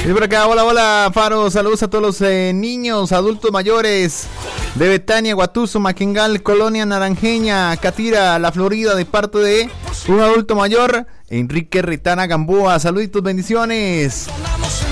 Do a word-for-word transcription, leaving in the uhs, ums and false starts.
Y por acá, hola, hola, Faro, saludos a todos los eh, niños, adultos mayores de Betania, Guatuso, Maquengal, Colonia Naranjeña, Catira, La Florida, de parte de un adulto mayor, Enrique Ritana Gamboa. Saluditos, bendiciones.